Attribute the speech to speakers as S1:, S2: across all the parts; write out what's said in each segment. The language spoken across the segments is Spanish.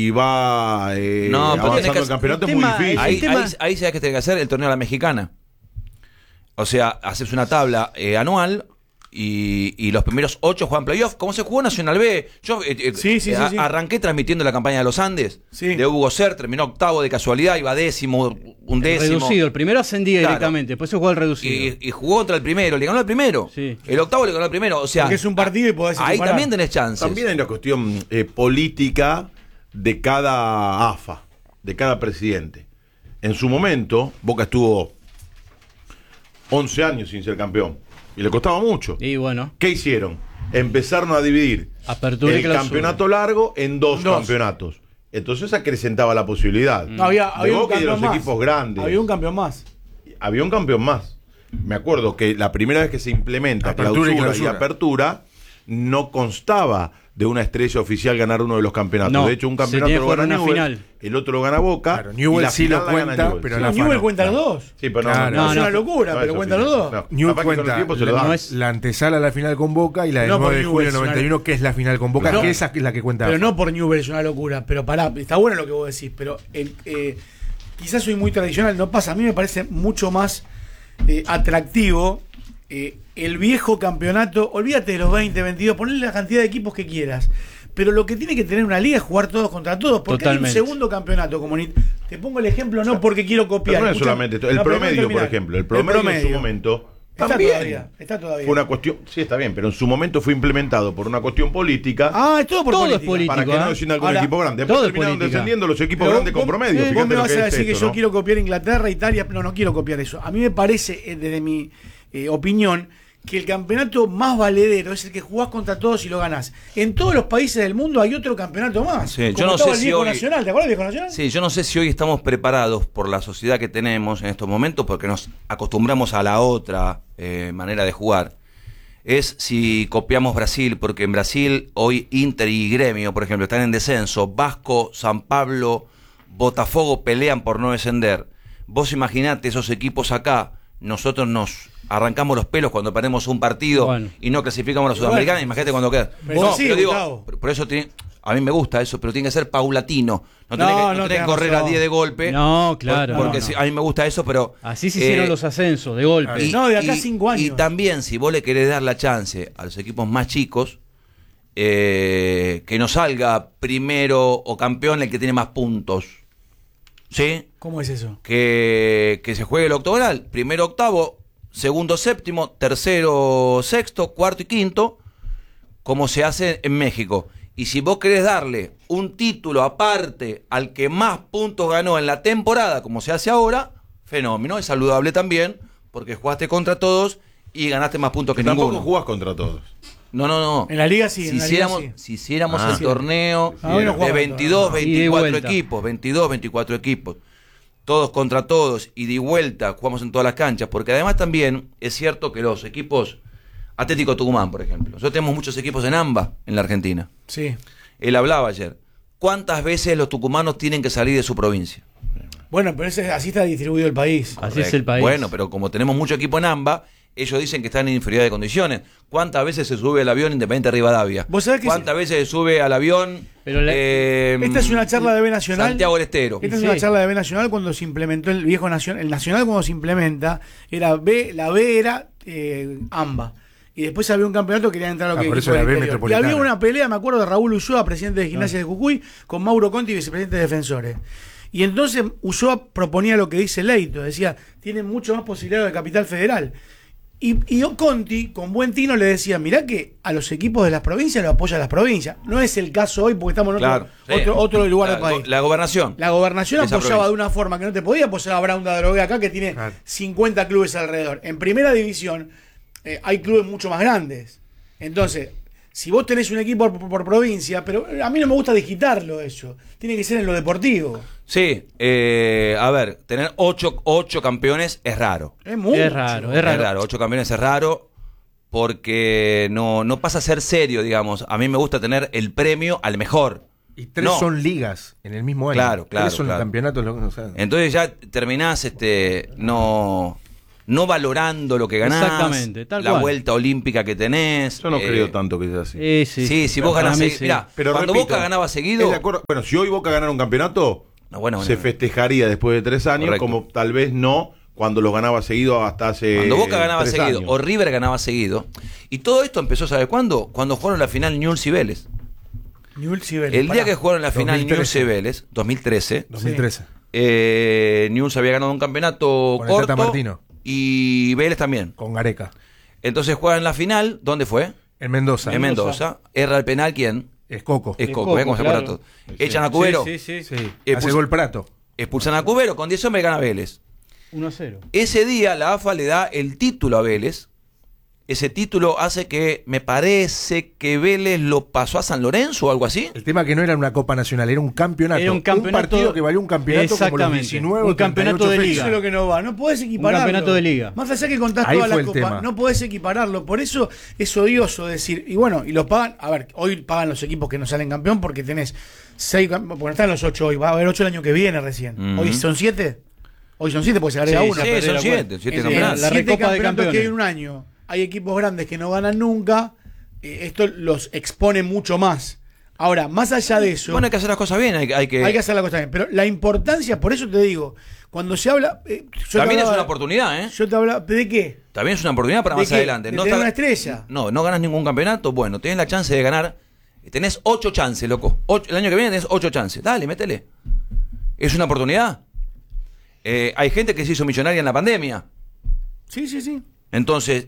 S1: y va avanzando el campeonato, es muy difícil.
S2: Ahí se hay que tener que hacer el torneo de la mexicana. O sea, haces una tabla anual y los primeros 8 juegan playoff, como se jugó Nacional B. Yo arranqué transmitiendo la campaña de los Andes, de Hugo Ser, terminó octavo de casualidad, iba décimo, un décimo.
S3: Reducido, el primero ascendía directamente, después se jugó el reducido.
S2: Y jugó contra el primero, le ganó al primero. Sí. El octavo le ganó al primero, o sea...
S4: Porque es un partido y podés
S2: ahí también tenés chances.
S1: También hay una cuestión política de cada AFA, de cada presidente. En su momento, Boca estuvo 11 años sin ser campeón. Y le costaba mucho.
S3: Y bueno.
S1: ¿Qué hicieron? Empezaron a dividir el campeonato largo en dos campeonatos. Entonces acrecentaba la posibilidad.
S4: Había
S1: de
S4: un
S1: Boca y de
S4: campeón
S1: los
S4: más.
S1: equipos grandes.
S4: Había un campeón más.
S1: Había un campeón más. Me acuerdo que la primera vez que se implementa clausura y apertura, no constaba de una estrella oficial ganar uno de los campeonatos.
S3: No,
S1: de hecho, un campeonato lo gana Newell, el otro lo gana Boca.
S5: Claro, Newell sí lo cuenta, pero
S4: Newell cuenta los dos.
S1: Sí, pero
S4: no, es una locura, pero cuenta los dos.
S5: Newell cuenta la antesala a la final con Boca y la del 9 de julio del 91, que es la final con Boca, que esa es la que cuenta.
S4: Pero no por Newell es una locura, pero pará, está bueno lo que vos decís, pero quizás soy muy tradicional, no pasa, a mí me parece mucho más atractivo el viejo campeonato. Olvídate de los 20, 22, ponle la cantidad de equipos que quieras, pero lo que tiene que tener una liga es jugar todos contra todos, porque hay un segundo campeonato te pongo el ejemplo, no porque quiero copiar.
S1: Pero no es solamente esto, el promedio, por ejemplo, el promedio en su momento está todavía. Fue una cuestión, sí, está bien, pero en su momento fue implementado por una cuestión política.
S4: Es todo por política.
S3: Es político,
S1: para que no descienda algún equipo grande. Después terminaron descendiendo los equipos grandes con promedio.
S4: Vos me vas a decir que yo quiero copiar Inglaterra, Italia, no quiero copiar eso. A mí me parece, desde mi opinión, que el campeonato más valedero es el que jugás contra todos y lo ganás. En todos los países del mundo hay otro campeonato más.
S2: Sí, yo no sé si hoy,
S4: Nacional, ¿te acuerdas del Viejo Nacional?
S2: Sí, yo no sé si hoy estamos preparados por la sociedad que tenemos en estos momentos, porque nos acostumbramos a la otra manera de jugar. Es si copiamos Brasil, porque en Brasil hoy Inter y Gremio, por ejemplo, están en descenso. Vasco, San Pablo, Botafogo pelean por no descender. Vos imaginate esos equipos acá, nosotros nos arrancamos los pelos cuando perdemos un partido y no clasificamos a la Sudamericana. Imagínate cuando queda. Por eso a mí me gusta eso, pero tiene que ser paulatino. No tenés que correr a 10 de golpe.
S3: No, claro.
S2: Porque a mí me gusta eso, pero...
S3: Así se hicieron los ascensos, de golpe.
S4: De acá 5 años.
S2: Y también, si vos le querés dar la chance a los equipos más chicos, que no salga primero o campeón el que tiene más puntos. ¿Sí?
S4: ¿Cómo es eso?
S2: Que se juegue el octogonal. Primero octavo, segundo séptimo, tercero sexto, cuarto y quinto, como se hace en México. Y si vos querés darle un título aparte al que más puntos ganó en la temporada, como se hace ahora, fenómeno, es saludable también, porque jugaste contra todos y ganaste más puntos que ninguno.
S1: Tampoco jugás contra todos.
S2: No.
S4: En la liga sí.
S2: Si hiciéramos el torneo de 22, 24 equipos, 22, 24 equipos, todos contra todos y de vuelta, jugamos en todas las canchas, porque además también es cierto que los equipos, Atlético Tucumán, por ejemplo, nosotros tenemos muchos equipos en AMBA en la Argentina.
S4: Sí.
S2: Él hablaba ayer, ¿cuántas veces los tucumanos tienen que salir de su provincia?
S4: Bueno, pero así está distribuido el país.
S3: Así es el país.
S2: Bueno, pero como tenemos mucho equipo en AMBA, ellos dicen que están en inferioridad de condiciones. ¿Cuántas veces se sube al avión Independiente Rivadavia?
S4: ¿Vos sabés que
S2: ¿Cuántas veces se sube al avión?
S4: Esta es una charla de B Nacional.
S2: Santiago del Estero.
S4: Esta es una charla de B Nacional cuando se implementó el viejo Nacional. El Nacional cuando se implementa era B, la B era AMBA. Y después había un campeonato que quería entrar a lo que
S5: por eso era B Metropolitana.
S4: Y había una pelea, me acuerdo, de Raúl Ulloa, presidente de Gimnasia de Jujuy, con Mauro Conti, vicepresidente de Defensores. Y entonces Ulloa proponía lo que dice Leito, decía, tienen mucho más posibilidad de capital federal. Y Conti, con buen tino, le decía, mirá que a los equipos de las provincias lo apoya las provincias. No es el caso hoy porque estamos en otro lugar del país.
S2: La gobernación.
S4: La gobernación apoyaba de una forma que no te podía apoyar a Brown de Drogué acá, que tiene 50 clubes alrededor. En primera división hay clubes mucho más grandes. Entonces, si vos tenés un equipo por provincia, pero a mí no me gusta digitarlo eso. Tiene que ser en lo deportivo.
S2: Sí, a ver, tener 8 campeones es raro.
S4: Es muy
S3: raro.
S2: 8 campeones es raro porque no pasa a ser serio, digamos. A mí me gusta tener el premio al mejor.
S5: Y 3 son ligas en el mismo año.
S2: Claro.
S5: 3 son campeonatos.
S2: Entonces ya terminás, no no valorando lo que ganás,
S3: Exactamente, tal
S2: la
S3: cual.
S2: vuelta olímpica que tenés.
S1: Yo no creo tanto que sea así.
S2: Sí, si vos ganás seguido. Mirá,
S1: pero
S2: cuando
S1: repito,
S2: Boca ganaba seguido.
S1: Bueno, si hoy Boca ganara un campeonato, se festejaría después de 3 años,
S2: correcto.
S1: como tal vez no cuando los ganaba seguido hasta hace.
S2: Cuando Boca ganaba
S1: 3
S2: seguido
S1: años.
S2: o River ganaba seguido. Y todo esto empezó, ¿sabes cuándo? Cuando jugaron la final Newell's y Vélez.
S4: Newell's y Vélez.
S2: El día que jugaron la final
S5: 2013.
S2: Newell's y Vélez, 2013.
S5: 2013.
S2: Newell's había ganado un campeonato
S5: Con el
S2: corto.
S5: Tata Martino.
S2: Y Vélez también.
S5: Con Gareca.
S2: Entonces juegan la final. ¿Dónde fue?
S5: En Mendoza.
S2: En Mendoza. Erra el penal, ¿quién?
S5: Es Coco.
S2: Es Coco,
S3: Coco,
S2: ¿cómo se
S3: claro.
S2: acuerda todo? Echan a Cubero.
S3: Sí.
S5: Sí.
S2: Expulsa-
S5: Hace gol Prato.
S2: Expulsan a Cubero. Con 10 hombres gana Vélez.
S3: 1-0.
S2: Ese día la AFA le da el título a Vélez. Ese título hace que, me parece que Vélez lo pasó a San Lorenzo o algo así.
S5: El tema que no era una Copa Nacional, era un campeonato.
S3: Era un campeonato-
S5: partido que valió un campeonato como los
S3: Exactamente.
S5: 19
S3: Un campeonato de
S5: 38
S3: liga.
S4: Eso es lo que no va. No podés equipararlo.
S3: Un campeonato de liga.
S4: Más allá que contás
S5: Ahí
S4: toda la
S5: fue el
S4: copa,
S5: tema.
S4: no podés equipararlo. Por eso es odioso decir. Y bueno, y los pagan. A ver, hoy pagan los equipos que no salen campeón porque tenés 6. Bueno, están los 8 hoy. Va a haber 8 el año que viene recién.
S2: Ujú.
S4: Hoy son 7. Hoy son 7 porque se agrega
S3: Sí,
S4: una.
S2: Sí,
S4: pero
S2: son
S4: de
S2: 7
S3: La
S2: campeonatos.
S3: Recopa de
S4: 7 campeonatos
S3: Campeones.
S4: que hay en un año. Hay equipos grandes que no ganan nunca. Esto los expone mucho más. Ahora, más allá de eso.
S2: Bueno, hay que hacer las cosas bien, hay que
S4: Hay que hacer la cosa bien. Pero la importancia, por eso te digo, cuando se habla.
S2: También es una oportunidad, ¿eh?
S4: Yo te hablaba. ¿De qué?
S2: También es una oportunidad para
S4: ¿De
S2: más
S4: qué?
S2: adelante.
S4: ¿De tener una estrella?
S2: No ganas ningún campeonato. Bueno, tenés la chance de ganar. Tenés 8 chances, loco. El año que viene tenés 8 chances. Dale, métele. Es una oportunidad. Hay gente que se hizo millonaria en la pandemia.
S4: Sí.
S2: Entonces,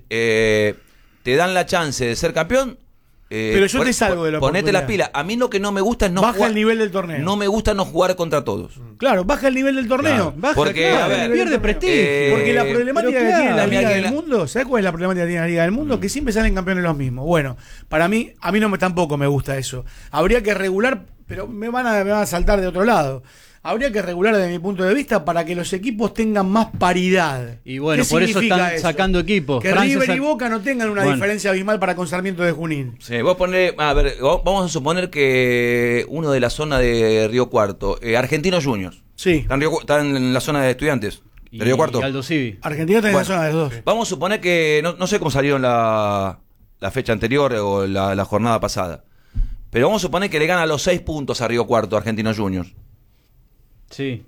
S2: te dan la chance de ser campeón.
S4: Pero yo te salgo de la
S2: Ponete
S4: oportunidad.
S2: las pilas. A mí lo que no me gusta es no
S4: Baja
S2: jugar.
S4: el nivel del torneo.
S2: No me gusta no jugar contra todos.
S4: Claro, baja el nivel del torneo.
S3: Baja,
S2: Porque,
S3: claro,
S2: a ver,
S3: pierde prestigio.
S4: Porque la problemática
S3: pero
S4: que tiene la
S3: claro,
S4: Liga
S2: mira,
S4: del
S2: la-
S4: Mundo, ¿sabes cuál es la problemática que tiene la Liga del Mundo? Que siempre salen campeones los mismos. Bueno, para mí, a mí tampoco me gusta eso. Habría que regular, pero me van a saltar de otro lado. Habría que regular desde mi punto de vista para que los equipos tengan más paridad.
S3: Y bueno,
S4: ¿Qué
S3: por eso
S4: significa
S3: están
S4: eso?
S3: sacando equipos.
S4: Que
S3: Francia
S4: River y Boca no tengan una
S3: Bueno.
S4: diferencia abismal para con Sarmiento de Junín.
S2: Sí, vos ponle, a ver, vamos a suponer que uno de la zona de Río Cuarto, Argentinos Juniors,
S4: Sí.
S2: está en la zona de estudiantes de Río Cuarto.
S3: Y Aldo Civi.
S4: Argentina está en
S2: Bueno.
S4: la zona de los dos.
S2: Vamos a suponer que, no sé cómo salió en la fecha anterior o la jornada pasada, pero vamos a suponer que le gana los 6 puntos a Río Cuarto, Argentinos Juniors.
S3: Sí.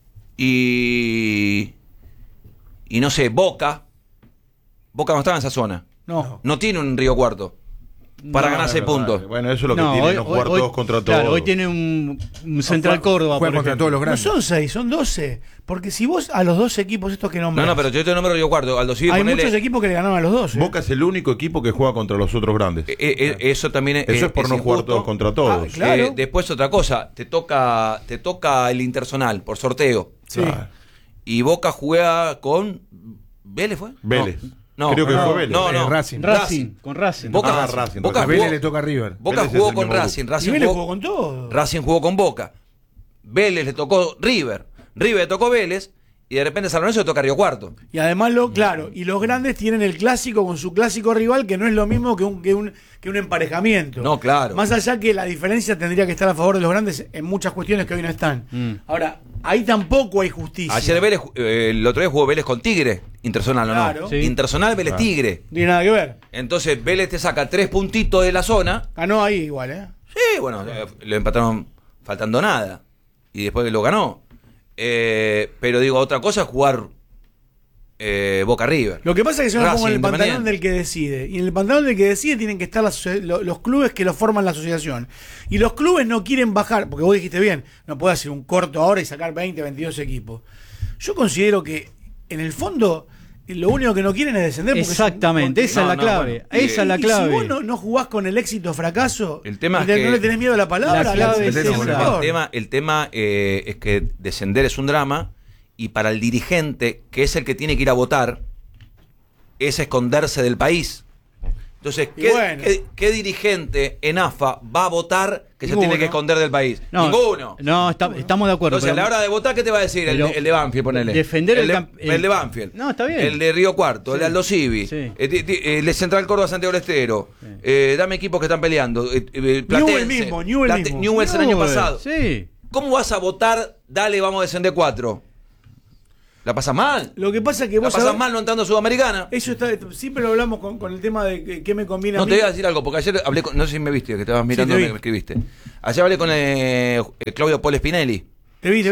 S2: Y no sé, Boca no estaba en esa zona.
S4: No.
S2: Tiene un Río Cuarto para ganar 6 puntos.
S1: Bueno, eso es lo que tiene, no jugar todos contra todos.
S3: Claro, hoy tiene un Central Córdoba.
S5: Juega
S3: por
S5: contra
S3: ejemplo.
S5: todos los
S4: No
S5: grandes.
S4: son 6, son 12. Porque si vos a los 12 equipos estos que nombras.
S2: No, pero yo te nombro Río Cuarto, Aldo Civi,
S4: hay
S2: ponele-
S4: muchos equipos que le ganaron a los 12.
S1: Boca es el único equipo que juega contra los otros grandes.
S2: Eso también
S1: Eso es por no jugar
S2: injusto.
S1: todos contra todos.
S4: Ah, claro.
S2: Después otra cosa, te toca el interzonal por sorteo.
S4: Sí.
S1: Claro.
S2: Y Boca juega con ¿Vélez fue?
S1: Vélez.
S2: No.
S1: Creo que fue Vélez.
S2: No.
S5: Racing.
S3: Con Racing.
S2: Boca,
S1: Ah, Racing.
S2: Boca
S5: A Vélez
S2: jugó,
S5: le toca a River.
S2: Boca
S1: Vélez es
S2: jugó
S1: el
S2: con
S1: mismo
S2: Racing.
S4: Y
S2: Racing
S4: Vélez
S2: jugó,
S4: jugó con todo.
S2: Racing jugó con Boca. Vélez le tocó River. River le tocó Vélez. Y de repente San Lorenzo le toca Río Cuarto.
S4: Y además, claro, y los grandes tienen el clásico con su clásico rival, que no es lo mismo que un emparejamiento.
S2: No, claro.
S4: Más allá que la diferencia tendría que estar a favor de los grandes en muchas cuestiones que hoy no están. Ahora, ahí tampoco hay justicia.
S2: Ayer Vélez, el otro día jugó Vélez con Tigre. Interzonal o
S4: Claro.
S2: no.
S3: Sí.
S2: Interzonal Vélez Tigre.
S4: No tiene nada que ver.
S2: Entonces Vélez te saca 3 puntitos de la zona.
S4: Ganó ahí igual, ¿eh?
S2: Sí, bueno, lo empataron faltando nada. Y después que lo ganó. Pero digo, otra cosa es jugar Boca River.
S4: Lo que pasa es que yo me
S2: Racing,
S4: pongo en el pantalón
S2: Independiente.
S4: del que decide. Y en el pantalón del que decide tienen que estar los clubes que lo forman la asociación. Y los clubes no quieren bajar, porque vos dijiste bien, no puede hacer un corto ahora y sacar 20, 22 equipos. Yo considero que, en el fondo, lo único que no quieren es descender. Porque
S3: Exactamente, esa es la clave.
S2: bueno.
S3: Esa es la
S4: y
S3: clave.
S4: si vos no jugás con el éxito o fracaso,
S2: El tema
S4: y
S2: es
S4: no
S2: que
S4: le tenés miedo a la palabra,
S3: la clave es
S4: descendés
S3: esa.
S4: mejor.
S2: El tema es que descender es un drama. Y para el dirigente, que es el que tiene que ir a votar, es esconderse del país. Entonces,
S4: Y bueno.
S2: ¿qué dirigente en AFA va a votar que se
S4: Ninguno.
S2: tiene que esconder del país?
S3: No,
S2: Ninguno.
S3: No, estamos de acuerdo.
S2: Entonces, a
S3: pero-
S2: la hora de votar, ¿qué te va a decir
S3: pero
S2: el de Banfield? Ponele.
S3: defender
S2: el
S3: el
S2: de Banfield.
S3: No, está bien.
S2: El de Río Cuarto, el de
S3: Sí.
S2: Aldo Civi.
S3: Sí.
S2: El de Central Córdoba, Santiago del Estero. Dame equipos que están peleando. Platense.
S4: mismo.
S2: Newell's el año pasado.
S3: Sí.
S2: ¿Cómo vas a votar? Dale, vamos a descender 4. La pasas mal.
S4: Lo que pasa es que vos
S2: la pasas mal no entrando a Sudamericana.
S4: Eso siempre lo hablamos con el tema de qué me conviene a
S2: No
S4: mí.
S2: te voy a decir algo, porque ayer hablé con, no sé si me viste, que estabas mirando
S4: Sí,
S2: lo que me escribiste. Ayer hablé con Claudio Paul Spinelli.
S4: Te vi.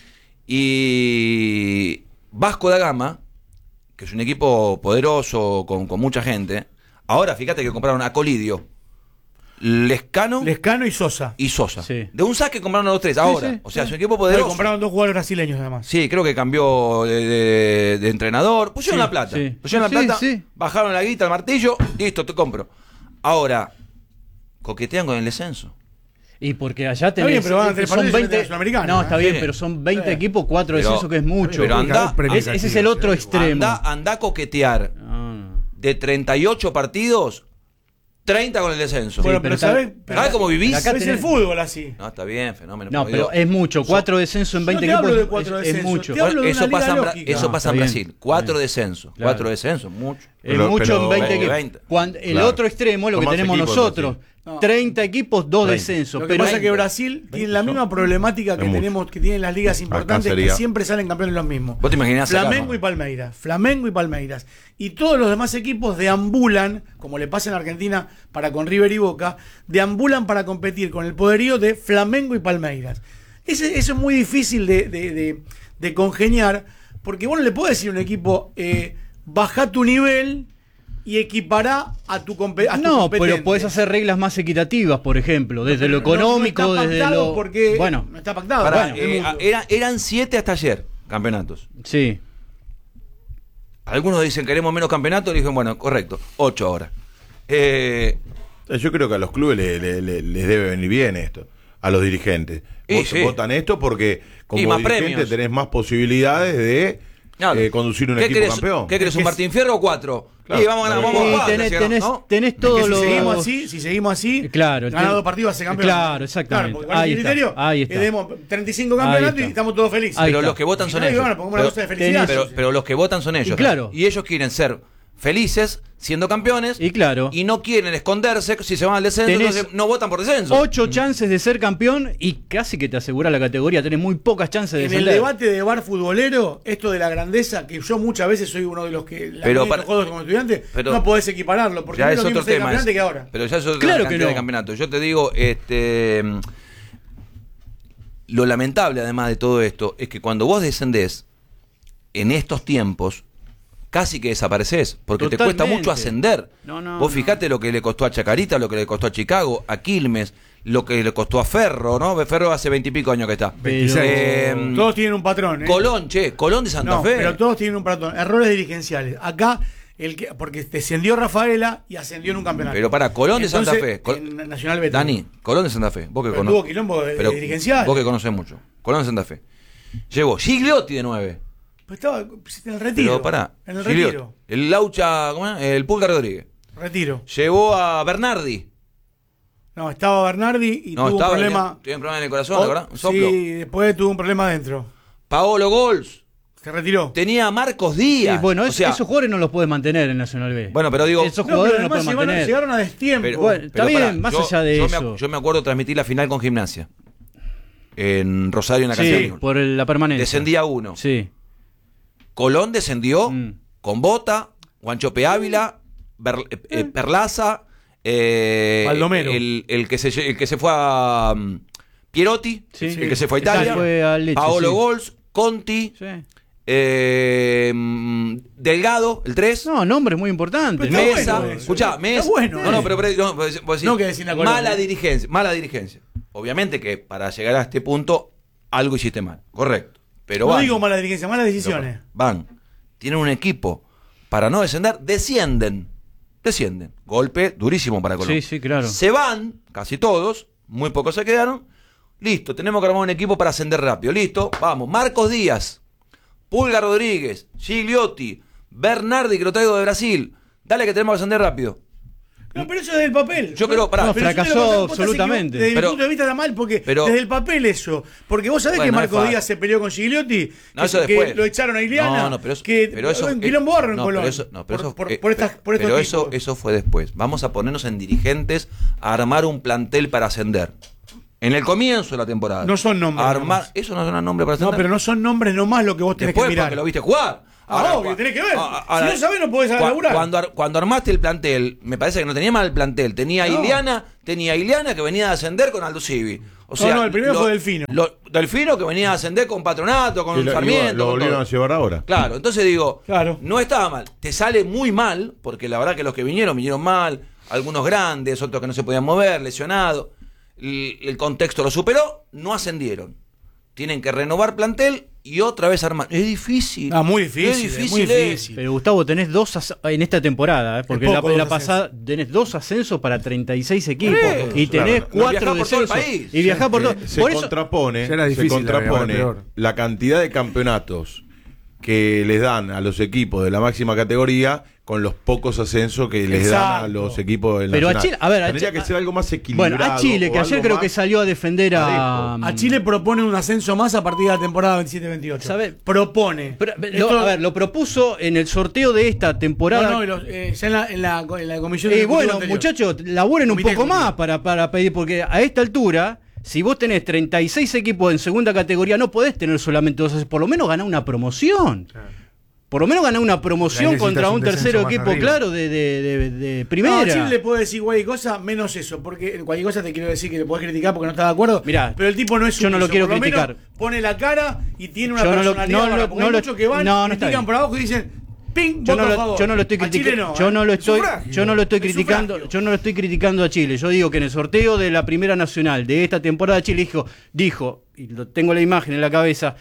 S2: Y Vasco da Gama, que es un equipo poderoso, con mucha gente. Ahora, fíjate que compraron a Colidio, Lescano
S4: y Sosa.
S2: Sí. De un saque compraron a los 3 ahora. O sea, es un equipo poderoso.
S4: Compraron 2 jugadores brasileños además.
S2: Sí, creo que cambió de entrenador. Pusieron la plata. Bajaron la guita, el martillo. Listo, te compro. Ahora, coquetean con el descenso.
S3: Y porque allá tenés...
S4: Bien, pero van a tener
S3: son 20...
S4: No,
S3: está bien, pero son 20 equipos, 4 descensos, que es mucho.
S2: Pero
S3: ese es el otro extremo.
S2: Anda a coquetear de 38 partidos, 30 con el descenso.
S4: Bueno, pero ¿sabes
S2: cómo vivís?
S4: Acá es el fútbol así.
S2: No, está bien, fenómeno.
S3: No, pero es mucho. 4 descensos en 20 equipos es mucho.
S2: Eso pasa en Brasil. 4 descensos. 4 descensos, mucho.
S3: Es mucho en 20 equipos. El otro extremo es lo que tenemos nosotros. 30 equipos, 2 descensos.
S4: Lo que pasa es que Brasil tiene la misma problemática que tenemos, que tienen las ligas importantes, que siempre salen campeones los mismos.
S2: ¿Vos te imaginás
S4: Flamengo y Palmeiras. Y todos los demás equipos deambulan, como le pasa en Argentina para con River y Boca, deambulan para competir con el poderío de Flamengo y Palmeiras. Eso es muy difícil de congeniar, porque vos no le podés decir a un equipo, baja tu nivel y equipará a tu competente.
S3: No, pero podés hacer reglas más equitativas, por ejemplo, desde lo económico,
S4: no está
S3: desde lo...
S4: Porque
S3: bueno,
S4: no está pactado.
S2: Eran 7 hasta ayer campeonatos.
S3: Sí.
S2: Algunos dicen queremos menos campeonatos, y dicen, bueno, correcto, 8 ahora.
S1: Yo creo que a los clubes les debe venir bien esto, a los dirigentes. Votan esto porque como dirigente tenés más posibilidades de conducir un equipo campeón.
S2: ¿Qué querés, un Martín Fierro o 4? Claro. Vamos a ganar,
S3: tenés todos los...
S4: Si seguimos así,
S3: claro,
S4: ganado partidos hace campeón.
S3: Claro, exactamente.
S4: Claro, ahí está. Tenemos 35 campeonatos y estamos todos felices.
S2: Pero los que votan son ellos. Pero los que votan son ellos. Y ellos quieren ser felices siendo campeones y no quieren esconderse si se van al descenso, entonces no votan por descenso.
S3: 8 chances de ser campeón y casi que te asegura la categoría, tenés muy pocas chances de descender.
S4: En el debate de bar futbolero, esto de la grandeza, que yo muchas veces soy uno de los que juegos como estudiante, no podés equipararlo, porque
S2: ya
S4: no es lo mismo ser campeonante que ahora.
S2: Pero ya es otra cantidad de campeonato. Yo te digo, lo lamentable además de todo esto es que cuando vos descendés en estos tiempos, casi que desapareces, porque te cuesta mucho ascender. Vos fijate lo que le costó a Chacarita, lo que le costó a Chicago, a Quilmes, lo que le costó a Ferro, ¿no? Ferro hace 20 y pico años que está.
S4: Todos tienen un patrón.
S2: Colón de Santa Fe.
S4: Pero todos tienen un patrón. Errores dirigenciales. Acá, porque descendió Rafaela y ascendió en un campeonato.
S2: Pero para Colón de Santa Fe.
S4: Nacional Beto.
S2: Dani, Colón de Santa Fe. Vos que
S4: conoces. Tuvo quilombo dirigencial.
S2: Vos que conocés mucho. Colón de Santa Fe. Llegó Gigliotti de 9.
S4: Estaba en el retiro.
S2: Pero
S4: en el retiro.
S2: El Laucha, ¿cómo es? El Pulga Rodríguez.
S4: Retiro.
S2: Llevó a Bernardi.
S4: No, estaba Bernardi y tuvo un problema.
S2: Tuvo un problema en el corazón, ¿verdad? Un soplo.
S4: Sí, después tuvo un problema adentro.
S2: Paolo Gols.
S4: Se retiró.
S2: Tenía a Marcos Díaz.
S3: Sí, bueno, esos jugadores no los puedes mantener en Nacional B.
S2: Bueno, pero digo...
S3: Esos jugadores no los pueden mantener.
S4: Llegaron a destiempo.
S3: Está bien, más allá de eso.
S2: Yo me acuerdo transmitir la final con Gimnasia. En Rosario, en la cancha.
S3: Sí, por la permanencia.
S2: Descendía 1.
S3: Sí.
S2: Colón descendió con Bota, Guanchope Ávila, Perlaza,
S4: Baldomero.
S2: El que se fue a Pierotti, el que se fue a Italia, Paolo Gols, Conti, Delgado, el 3.
S3: No, nombres muy importantes.
S2: Mesa, escuchá, Mesa.
S4: Bueno,
S2: no que decir mala dirigencia. Obviamente que para llegar a este punto algo hiciste mal, correcto. Pero
S4: no digo mala dirigencia, malas decisiones.
S2: Tienen un equipo para no descender, descienden. Golpe durísimo para Colón.
S3: Sí, claro.
S2: Se van, casi todos, muy pocos se quedaron. Listo, tenemos que armar un equipo para ascender rápido. Listo, vamos. Marcos Díaz, Pulga Rodríguez, Gigliotti, Bernardi, que lo traigo de Brasil. Dale que tenemos que ascender rápido.
S4: No, pero eso es del papel.
S2: Yo creo,
S3: fracasó absolutamente.
S4: Desde mi punto de vista está mal, porque desde el papel eso. Porque vos sabés que Marcos Díaz se peleó con Gigliotti, que lo echaron a Ileana, pero eso un quilombo en Colón.
S2: Pero eso fue después. Vamos a ponernos en dirigentes a armar un plantel para ascender. En el comienzo de la temporada.
S4: No son nombres.
S2: Eso no son nombres para Central.
S4: No, pero no son nombres nomás lo que vos tenés
S2: Después,
S4: que mirar.
S2: porque lo viste jugar.
S4: Obvio, tenés que ver. Si no sabés, no podés laburar.
S2: Cuando armaste el plantel, me parece que no tenía mal el plantel. Tenía Iliana que venía de ascender con Aldo Civi. O sea,
S4: el primero fue Delfino.
S2: Delfino que venía a ascender con Patronato, con Sarmiento.
S1: Lo volvieron a llevar ahora.
S2: Claro, entonces digo, no estaba mal. Te sale muy mal, porque la verdad que los que vinieron mal. Algunos grandes, otros que no se podían mover, lesionados. El contexto lo superó, no ascendieron. Tienen que renovar plantel y otra vez armar. Es difícil.
S4: Muy difícil. Muy difícil.
S3: Pero Gustavo, tenés en esta temporada, porque en la pasada tenés 2 ascensos para 36 equipos y tenés 4 descensos y viajás por todo.
S1: Se contrapone la cantidad de campeonatos que les dan a los equipos de la máxima categoría con los pocos ascensos que les dan a los equipos del
S3: Pero
S1: Nacional. Tendría que ser algo más equilibrado.
S3: Bueno, a Chile, que ayer creo que salió a defender a
S4: Chile propone un ascenso más a partir de la temporada 27-28.
S3: ¿Sabes?
S4: Propone.
S3: Lo propuso en el sorteo de esta temporada.
S4: Ya en la comisión
S3: de bueno, muchachos, laburen un poco más para pedir, porque a esta altura, si vos tenés 36 equipos en segunda categoría, no podés tener solamente 2, por lo menos ganar una promoción. Por lo menos ganar una promoción contra un tercero equipo, claro, de primera.
S4: A Chile le puedo decir cualquier cosa, menos eso, porque cualquier cosa te quiero decir que le podés criticar porque no estás de acuerdo.
S3: Mirá,
S4: pero el tipo no es
S3: yo no lo quiero criticar.
S4: Pone la cara y tiene una personalidad. Porque hay muchos que van, critican por abajo y dicen, ping,
S3: yo no lo estoy criticando. Yo no lo estoy criticando a Chile. Yo digo que en el sorteo de la Primera Nacional de esta temporada Chile dijo, y tengo la imagen en la cabeza,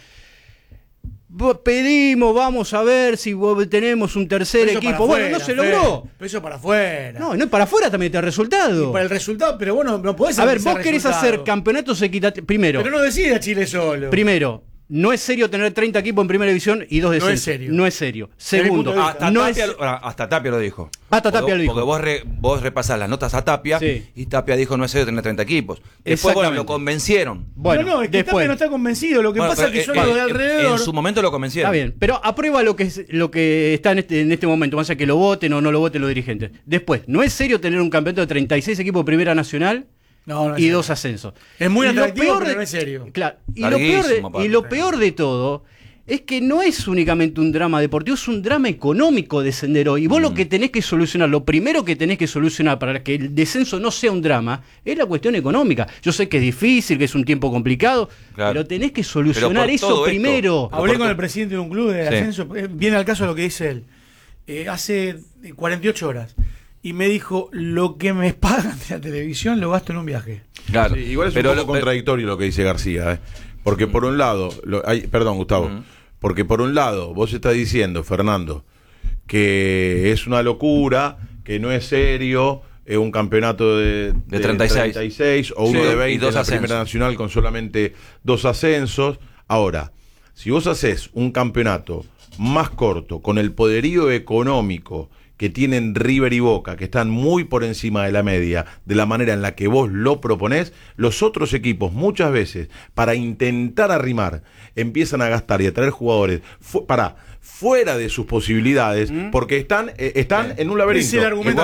S3: pedimos, vamos a ver si tenemos un tercer equipo. Bueno, no se logró.
S4: Eso para afuera.
S3: No para afuera también te da resultado.
S4: Y para el resultado, pero bueno, no podés hacer.
S3: A ver, vos querés hacer campeonatos equitativos. Primero.
S4: Pero no decide a Chile solo.
S3: Primero. No es serio tener 30 equipos en primera división y 2 descensos. No es serio. Segundo,
S2: hasta Tapia lo dijo.
S3: Hasta Tapia lo dijo.
S2: Porque vos repasás las notas a Tapia y Tapia dijo no es serio tener 30 equipos. Después lo convencieron.
S4: Bueno, es que Tapia no está convencido. Lo que pasa es que son los de alrededor.
S2: En su momento lo convencieron.
S3: Está bien, pero aprueba lo que está en este momento, más allá que lo voten o no lo voten los dirigentes. Después, no es serio tener un campeonato de 36 equipos de primera nacional. Y 2 ascensos.
S4: Es muy atractivo, pero no es serio.
S3: Claro. Y lo peor de todo es que no es únicamente un drama deportivo, es un drama económico descender hoy. Y vos lo que tenés que solucionar, lo primero que tenés que solucionar para que el descenso no sea un drama, es la cuestión económica. Yo sé que es difícil, que es un tiempo complicado, pero tenés que solucionar eso primero.
S4: Hablé con el presidente de un club de ascenso, viene al caso lo que dice él. Hace 48 horas. Y me dijo, lo que me pagan de la televisión lo gasto en un viaje.
S1: Claro. Sí, igual es un poco contradictorio lo que dice García. Porque por un lado, perdón Gustavo, porque por un lado vos estás diciendo, Fernando, que es una locura, que no es serio, un campeonato de 36 o uno de 20 en la Primera Nacional con solamente 2 ascensos. Ahora, si vos haces un campeonato más corto, con el poderío económico que tienen River y Boca, que están muy por encima de la media, de la manera en la que vos lo proponés, los otros equipos muchas veces, para intentar arrimar, empiezan a gastar y a traer jugadores fuera de sus posibilidades, porque están en un laberinto.
S4: Es el argumento.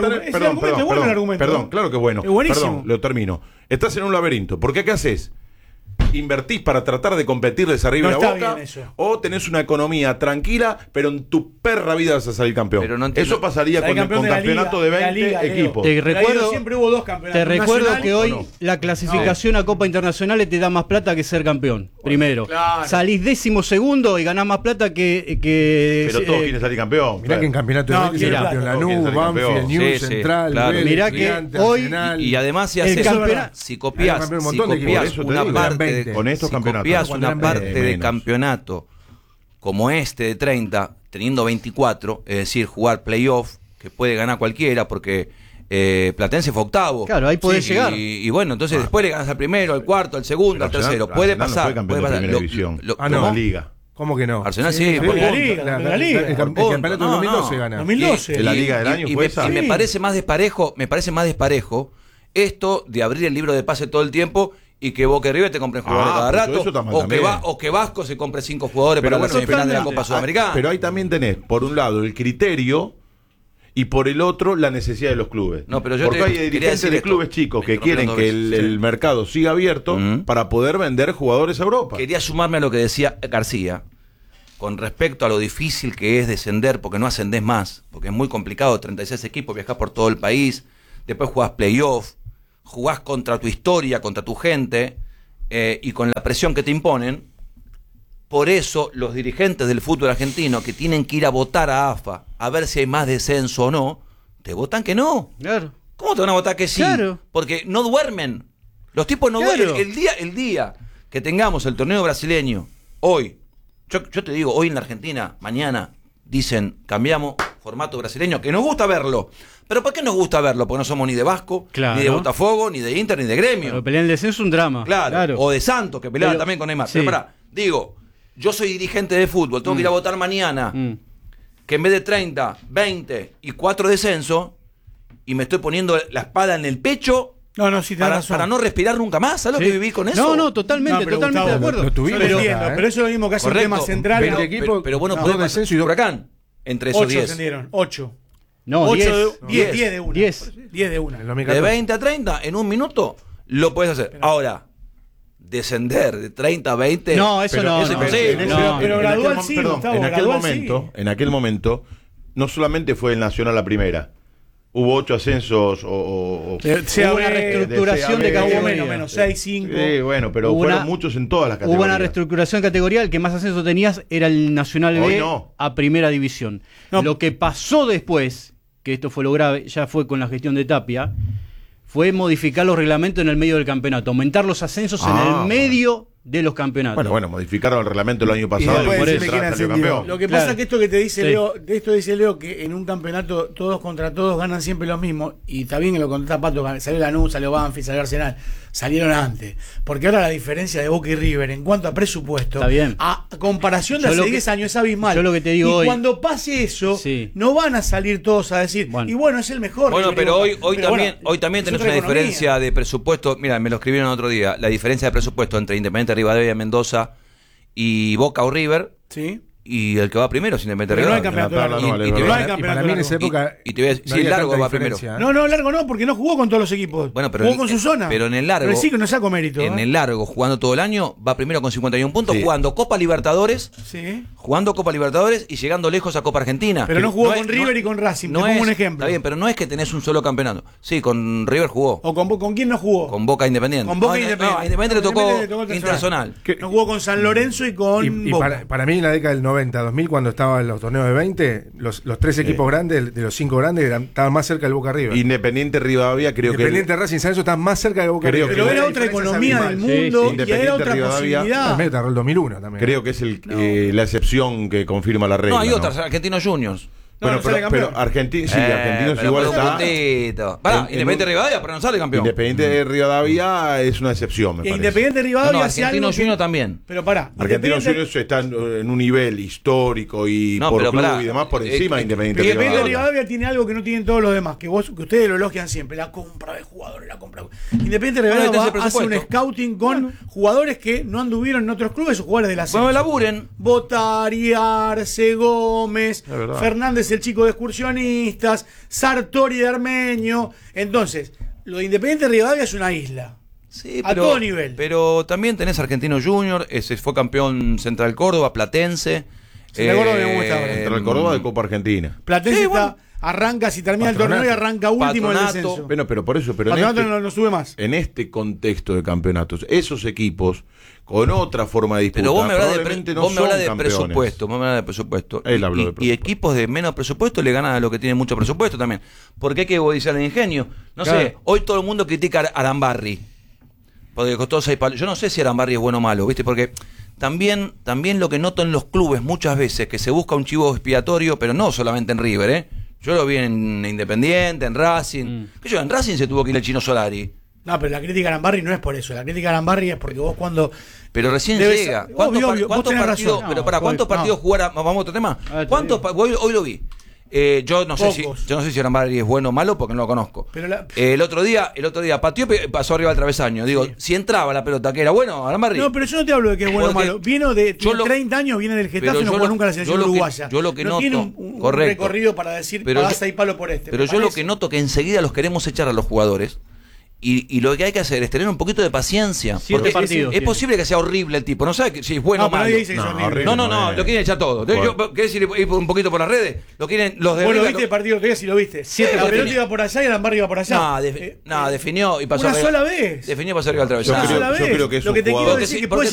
S1: Perdón, claro que es bueno.
S4: Es buenísimo.
S1: Perdón, lo termino. Estás en un laberinto. ¿Por qué haces? ¿Invertís para tratar de competirles arriba de la Boca? ¿O tenés una economía tranquila, pero en tu perra vida vas a salir campeón?
S2: Pero no
S1: eso pasaría con campeonato de 20 equipos.
S4: Siempre hubo 2 campeonatos.
S3: Te recuerdo que hoy la clasificación a Copa Internacional te da más plata que ser campeón. Primero. Claro. Salís 12º y ganás más plata que
S1: pero todos quieren salir campeón.
S5: Mirá que en campeonato de 20
S1: ser
S5: campeón Lanús, Banfield, News, Central,
S2: claro.
S3: Mirá que hoy
S2: y además si copiás una parte
S1: con estos campeonatos.
S2: Si copias una parte de campeonato como este de 30, teniendo 24, es decir, jugar playoff, que puede ganar cualquiera, porque Platense fue octavo.
S3: Claro, ahí podés llegar.
S2: Y bueno, entonces después le ganas al primero, al cuarto, al segundo, al tercero. Puede pasar.
S1: No puede pasar.
S5: No, liga. ¿Cómo que no?
S2: Arsenal sí,
S4: la Liga.
S5: El campeonato de 2012 gana.
S4: 2012.
S1: La Liga del año fue esa.
S2: Y me parece más desparejo esto de abrir el libro de pase todo el tiempo y que Boca y River te compren jugadores cada rato, o que Vasco se compre 5 jugadores para la semifinal de la Copa Sudamericana.
S1: Pero ahí también tenés, por un lado, el criterio y por el otro la necesidad de los clubes.
S2: No, pero
S1: porque hay dirigentes de clubes chicos que quieren que el mercado siga abierto para poder vender jugadores a Europa.
S2: Quería sumarme a lo que decía García con respecto a lo difícil que es descender, porque no ascendés más, porque es muy complicado, 36 equipos, viajás por todo el país, después jugás playoff, jugás contra tu historia, contra tu gente, y con la presión que te imponen. Por eso los dirigentes del fútbol argentino que tienen que ir a votar a AFA a ver si hay más descenso o no, te votan que no.
S3: Claro.
S2: ¿Cómo te van a votar que sí?
S3: Claro.
S2: Porque no duermen. Los tipos no duermen. El día que tengamos el torneo brasileño, hoy, yo te digo, hoy en la Argentina, mañana, dicen, cambiamos formato brasileño, que nos gusta verlo. ¿Pero por qué nos gusta verlo? Porque no somos ni de Vasco, ni de Botafogo, ni de Inter, ni de Gremio.
S3: Pero pelear el descenso es un drama.
S2: Claro. O de Santos, que peleaba también con Neymar.
S3: Sí.
S2: Pero pará, digo, yo soy dirigente de fútbol, tengo que ir a votar mañana, que en vez de 30, 20 y 4 descensos, y me estoy poniendo la espada en el pecho para no respirar nunca más. ¿Sabes lo que vivir con eso?
S3: No, totalmente de acuerdo.
S5: Lo tuvimos,
S4: pero eso es lo mismo que hace el tema central.
S2: Pero bueno, podés descenso y Huracán entre esos 10.
S4: 8 ascendieron, 8.
S3: No,
S4: 10
S3: 10
S4: de una.
S3: 10
S4: de una.
S2: De 20 a 30, en un minuto, lo puedes hacer. Ahora, descender de 30 a 20.
S3: No, eso no.
S2: Es imposible.
S4: Pero gradual sí, Gustavo,
S1: en aquel momento, no solamente fue el Nacional la primera. Hubo 8 ascensos
S3: hubo una reestructuración de categoría.
S4: Menos 6, 5.
S1: Sí, bueno, pero fueron muchos en todas las categorías.
S3: Hubo una reestructuración de categoría, el que más ascenso tenías era el Nacional B a primera división. No. Lo que pasó después, que esto fue lo grave, ya fue con la gestión de Tapia, fue modificar los reglamentos en el medio del campeonato, aumentar los ascensos en el medio de los campeonatos.
S1: Bueno, modificaron el reglamento el año pasado.
S4: Lo que pasa es que esto que te dice Leo, de esto dice Leo que en un campeonato todos contra todos ganan siempre lo mismo, y está bien que lo contesta Pato, salió Lanús, salió Banfield, salió Arsenal, salieron antes, porque ahora la diferencia de Boca y River en cuanto a presupuesto, a comparación de hace 10 años es abismal.
S3: Yo lo que te digo hoy,
S4: cuando pase eso, no van a salir todos a decir, y bueno, es el mejor.
S2: Bueno, pero hoy también tenés una diferencia de presupuesto. Mira, me lo escribieron otro día, la diferencia de presupuesto entre Independiente Rivadavia, Mendoza y Boca o River.
S4: Sí.
S2: Y el que va primero es Independiente Rivadavia.
S5: Para mí en esa época.
S2: Y te voy a decir, largo va primero.
S4: No, largo no, porque no jugó con todos los equipos.
S2: Bueno, pero
S4: jugó con su zona.
S2: Pero en el largo.
S4: Pero sí que no saco mérito.
S2: En el largo, jugando todo el año, va primero con 51 puntos, jugando Copa Libertadores.
S4: Sí.
S2: Jugando Copa Libertadores y llegando lejos a Copa Argentina.
S4: Pero no jugó con River y con Racing.
S2: No
S4: te pongo un ejemplo.
S2: Está bien, pero no es que tenés un solo campeonato. Sí, con River jugó.
S4: ¿O con quién no jugó?
S2: Con Boca Independiente.
S4: Con Boca Independiente.
S2: No, Independiente le tocó Internacional.
S4: No jugó con San Lorenzo y con
S5: Boca. Para mí en la década del 90, 2000, cuando estaban los torneos de 20, los 3 equipos grandes, de los 5 grandes, estaban más cerca del Boca River.
S1: Independiente Rivadavia, creo que.
S5: Independiente Racing San Lorenzo están más cerca de Boca River.
S4: Pero era otra economía del mundo y era otra posibilidad.
S5: También el 2001 también.
S1: Creo que es la excepción que confirma la regla.
S2: No, hay otras, Argentinos Juniors.
S1: Bueno, pero Argentinos igual está.
S2: Independiente Rivadavia, pero no sale campeón.
S1: Independiente de Rivadavia es una excepción, me parece.
S4: Independiente Rivadavia
S2: Argentinos Juniors también.
S4: Pero pará.
S1: Argentinos Juniors están en un nivel histórico y por club y demás por encima de Independiente Rivadavia.
S4: Independiente Rivadavia tiene algo que no tienen todos los demás, que ustedes lo elogian siempre, la compra de jugadores, Independiente Rivadavia hace un scouting con jugadores que no anduvieron en otros clubes o jugadores de la
S2: Bueno, laburen.
S4: Botari, Arce, Gómez, Fernández el chico de excursionistas, Sartori de Armenio. Entonces, lo de Independiente Rivadavia es una isla.
S2: Sí,
S4: a todo nivel.
S2: Pero también tenés Argentinos Juniors, ese fue campeón Central Córdoba, Platense.
S4: Central Córdoba me gusta.
S1: Central Córdoba de Copa Argentina.
S4: Platense arranca, si termina el torneo y arranca último en el descenso.
S1: Bueno, pero por eso,
S4: no sube más.
S1: En este contexto de campeonatos, esos equipos con otra forma de disputar.
S2: Pero vos me hablas
S1: de
S2: presupuesto. Y equipos de menos presupuesto le ganan a los que tienen mucho presupuesto también. Porque hay que bodizar el ingenio. No sé, hoy todo el mundo critica a Arambarri. Porque costó 6 palos. Yo no sé si Arambarri es bueno o malo, ¿viste? Porque también lo que noto en los clubes muchas veces, que se busca un chivo expiatorio, pero no solamente en River, ¿eh? Yo lo vi en Independiente, en Racing. En Racing se tuvo que ir el Chino Solari.
S4: No, pero la crítica a Arambarri no es por eso. La crítica a Arambarri es porque vos cuando...
S2: Pero recién llega. ¿Cuántos partidos? Pero ¿cuántos partidos jugar? Vamos a otro tema. Hoy lo vi. Yo no sé si Arambarri es bueno o malo porque no lo conozco. Pero el otro día pateó y pasó arriba del travesaño. Digo, si entraba la pelota, ¿que era bueno Arambarri?
S4: No, pero yo no te hablo de que es bueno o malo. Vino de 30 años, viene del Getafe y no jugó nunca en la selección uruguaya.
S2: Yo lo que
S4: no
S2: noto,
S4: tiene un recorrido para decir pasa y palo por este.
S2: Pero yo lo que noto que enseguida los queremos echar a los jugadores. Y lo que hay que hacer es tener un poquito de paciencia. Porque es posible que sea horrible el tipo. No sabe si es bueno o malo. No, lo quieren echar todo. ¿Querés ir un poquito por las redes? Lo quieren los de.
S4: Bueno, viste el partido que si lo viste. La pelota iba por allá y Arambarri iba por allá.
S2: Definió y pasó
S4: una sola vez.
S2: Definió y pasó arriba al travesaño.
S1: Yo creo que es un jugador.